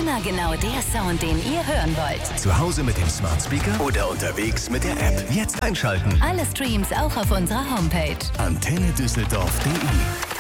Immer genau der Sound, den ihr hören wollt. Zu Hause mit dem Smart Speaker oder unterwegs mit der App. Jetzt einschalten. Alle Streams auch auf unserer Homepage. antennedüsseldorf.de